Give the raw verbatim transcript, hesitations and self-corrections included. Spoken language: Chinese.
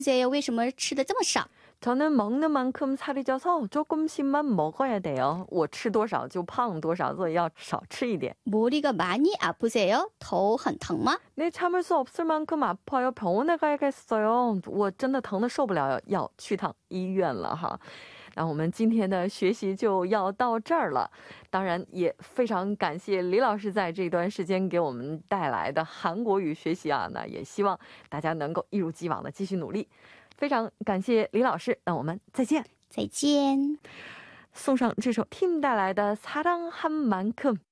为什么吃的这么少？ 저는 먹는 만큼 살이 쪄서 조금씩만 먹어야 돼요. 我吃多少就胖多少，所以要少吃一点。 머리가 많이 아프세요? 头很疼吗？ 네, 참을 수 없을 만큼 아파요. 병원에 가야겠어요. 我真的疼得受不了，要去趟医院了哈。 那我们今天的学习就要到这儿了，当然也非常感谢李老师在这段时间给我们带来的韩国语学习啊，那也希望大家能够一如既往的继续努力。 非常感谢李老师，那我们再见。 再见。 送上这首Tim带来的사랑한 만큼。